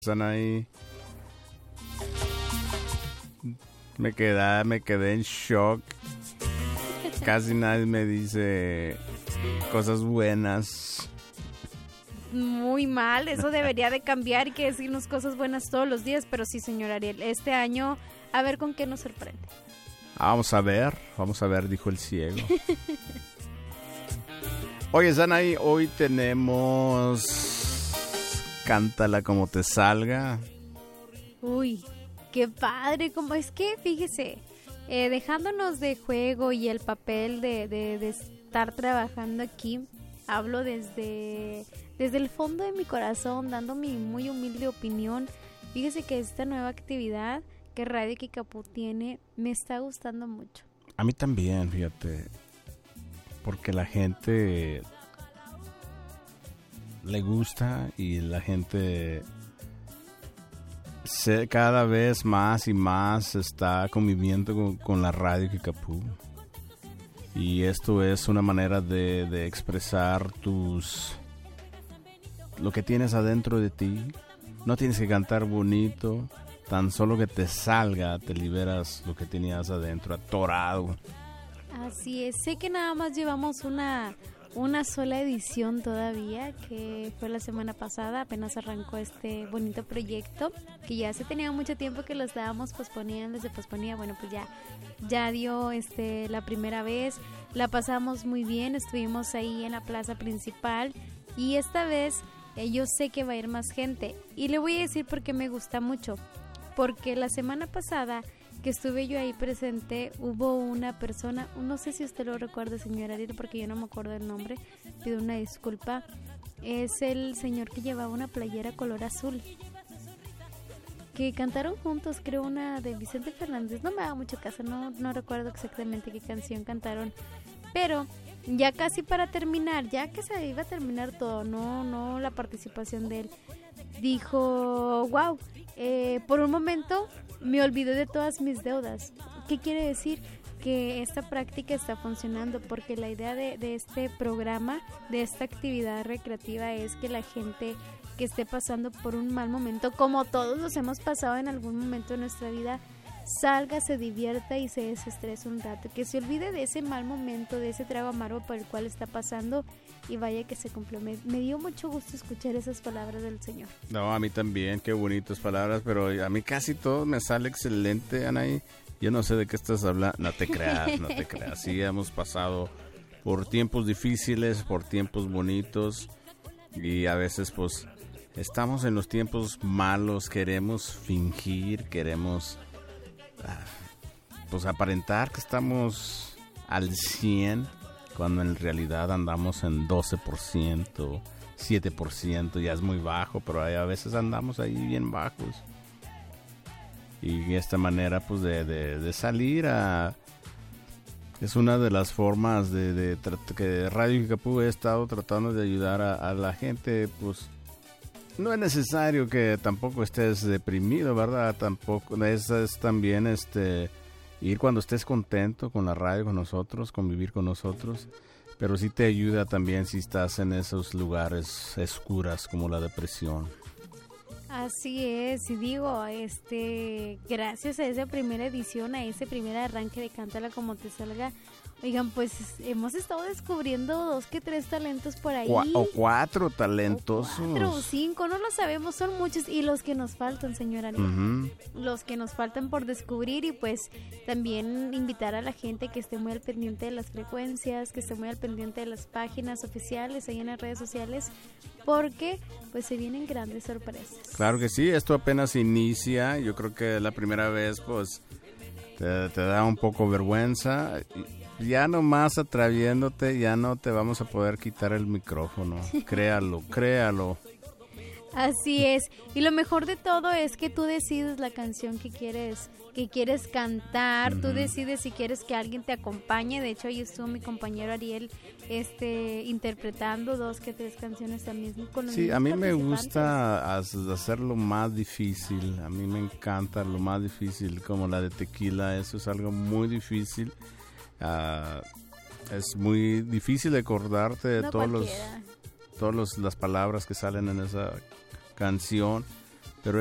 Están ahí. Me quedé en shock. Casi nadie me dice cosas buenas. Muy mal, eso debería de cambiar y que decirnos cosas buenas todos los días, pero sí, señor Ariel, este año a ver con qué nos sorprende. Vamos a ver, dijo el ciego. Oye, Sanaí, hoy tenemos Cántala como te salga. Uy, qué padre, como es que fíjese, dejándonos de juego y el papel de estar trabajando aquí, hablo desde el fondo de mi corazón, dando mi muy humilde opinión. Fíjese que esta nueva actividad que Radio Kicapú tiene me está gustando mucho. A mí también, fíjate, porque la gente le gusta y la gente cada vez más y más está conviviendo con la Radio Kicapú. Y esto es una manera de expresar lo que tienes adentro de ti. No tienes que cantar bonito, tan solo que te salga, te liberas lo que tenías adentro, atorado. Así es, sé que nada más llevamos una sola edición todavía, que fue la semana pasada, apenas arrancó este bonito proyecto, que ya se tenía mucho tiempo que lo estábamos posponiendo, bueno, pues ya dio la primera vez, la pasamos muy bien, estuvimos ahí en la plaza principal y esta vez yo sé que va a ir más gente y le voy a decir por qué me gusta mucho, porque la semana pasada que estuve yo ahí presente, hubo una persona, no sé si usted lo recuerda, señora Ariel, porque yo no me acuerdo el nombre, pido una disculpa, es el señor que llevaba una playera color azul, que cantaron juntos, creo una de Vicente Fernández, no me haga mucho caso, no recuerdo exactamente qué canción cantaron, pero ya casi para terminar, ya que se iba a terminar todo, no la participación de él, dijo, wow, por un momento me olvidé de todas mis deudas. ¿Qué quiere decir? Que esta práctica está funcionando, porque la idea de este programa, de esta actividad recreativa, es que la gente que esté pasando por un mal momento, como todos los hemos pasado en algún momento de nuestra vida, salga, se divierta y se desestrese un rato, que se olvide de ese mal momento, de ese trago amargo por el cual está pasando y vaya que se cumple. Me dio mucho gusto escuchar esas palabras del Señor. No, a mí también, qué bonitas palabras, pero a mí casi todo me sale excelente, Anaí. Yo no sé de qué estás hablando, no te creas. Sí, hemos pasado por tiempos difíciles, por tiempos bonitos y a veces pues estamos en los tiempos malos, queremos fingir, queremos pues aparentar que estamos al 100 cuando en realidad andamos en 12%, 7%, ya es muy bajo, pero a veces andamos ahí bien bajos. Y esta manera pues de salir es una de las formas que Radio Kicapú he estado tratando de ayudar a la gente. Pues no es necesario que tampoco estés deprimido, ¿verdad? Tampoco es también ir cuando estés contento con la radio, con nosotros, convivir con nosotros, pero sí te ayuda también si estás en esos lugares oscuras como la depresión. Así es, y digo, gracias a esa primera edición, a ese primer arranque de Cántala como te salga, oigan, pues hemos estado descubriendo 2 que 3 talentos por ahí. O 4 talentosos. 4 o 5, no lo sabemos, son muchos. Y los que nos faltan, señora Ariel. Uh-huh. Los que nos faltan por descubrir y pues también invitar a la gente que esté muy al pendiente de las frecuencias, que esté muy al pendiente de las páginas oficiales ahí en las redes sociales, porque pues se vienen grandes sorpresas. Claro que sí, esto apenas inicia, yo creo que la primera vez pues te da un poco vergüenza. Ya nomás atreviéndote, ya no te vamos a poder quitar el micrófono. Créalo. Así es. Y lo mejor de todo es que tú decides la canción que quieres cantar. Uh-huh. Tú decides si quieres que alguien te acompañe. De hecho, ahí estuvo mi compañero Ariel interpretando 2 que 3 canciones también con los Sí, a mí me gusta hacerlo más difícil. A mí me encanta lo más difícil, como la de Tequila. Eso es algo muy difícil. Es muy difícil de acordarte de todas las palabras que salen en esa canción.